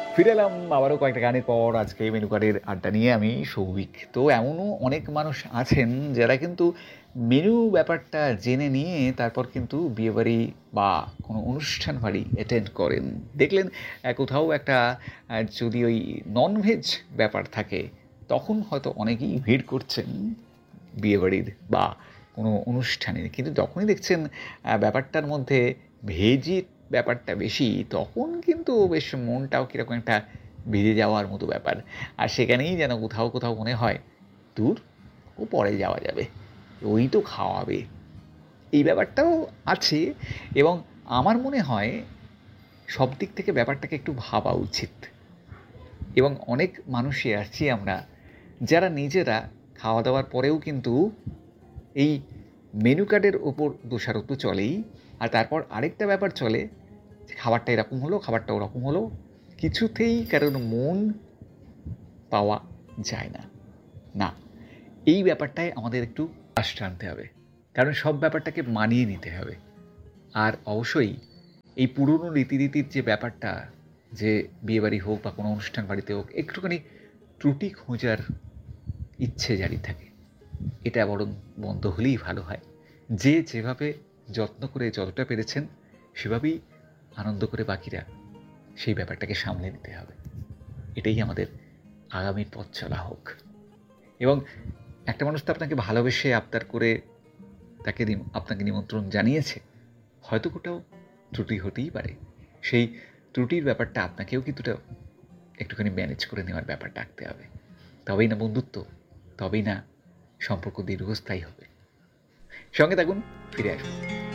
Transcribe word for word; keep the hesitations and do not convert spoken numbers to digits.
ফিরে এলাম আবারও কয়েকটা গানের পর। আজকে মেনু কার্ডের আড্ডা নিয়ে আমি সৌভিক। তো এমনও অনেক মানুষ আছেন যারা কিন্তু মেনু ব্যাপারটা জেনে নিয়ে তারপর কিন্তু বিয়েবাড়ি বা কোনো অনুষ্ঠান বাড়ি অ্যাটেন্ড করেন। দেখলেন আহ, কোথাও একটা আহ, যদি ওই ননভেজ ব্যাপার থাকে তখন হয়তো অনেকেই ভিড় করছেন বিয়েবাড়ির বা কোনো অনুষ্ঠানে, কিন্তু যখনই দেখছেন আহ, ব্যাপারটার মধ্যে ভেজের ব্যাপারটা বেশি, তখন কিন্তু বেশ মনটাও কীরকম একটা ভিজে যাওয়ার মতো ব্যাপার। আর সেখানেই যেন কোথাও কোথাও মনে হয় দূর, ও পরে যাওয়া যাবে, ওই তো খাওয়াবে, এই ব্যাপারটাও আছে। এবং আমার মনে হয় সব দিক থেকে ব্যাপারটাকে একটু ভাবা উচিত। এবং অনেক মানুষই আছি আমরা যারা নিজেরা খাওয়া দাওয়ার পরেও কিন্তু এই মেনু কার্ডের ওপর দোষারোপ তো চলেই, আর তারপর আরেকটা ব্যাপার চলে যে খাবারটা এরকম হলো, খাবারটা ওরকম হলো, কিছুতেই কারণ মন পাওয়া যায় না। না, এই ব্যাপারটায় আমাদের একটু আশ টানতে হবে, কারণ সব ব্যাপারটাকে মানিয়ে নিতে হবে। আর অবশ্যই এই পুরনো রীতিনীতির যে ব্যাপারটা, যে বিয়েবাড়ি হোক বা কোনো অনুষ্ঠান বাড়িতে হোক একটুখানি ত্রুটি খোঁজার ইচ্ছে জারি থাকে, এটা বরং বন্ধ হলেই ভালো হয়। যে যেভাবে যত্ন করে যতটা পেরেছেন সেভাবেই আনন্দ করে বাকিরা সেই ব্যাপারটাকে সামলে নিতে হবে। এটাই আমাদের আগামীর পথ চলা হোক। এবং একটা মানুষ তো আপনাকে ভালোবেসে আবদার করে তাকে আপনাকে নিমন্ত্রণ জানিয়েছে, হয়তো কোথাও ত্রুটি হতেই পারে। সেই ত্রুটির ব্যাপারটা আপনাকেও কিন্তু একটুখানি ম্যানেজ করে নেওয়ার ব্যাপার রাখতে হবে। তবেই না বন্ধুত্ব, তবেই না সম্পর্ক দীর্ঘস্থায়ী হবে। সঙ্গে থাকুন, ফিরে আসুন।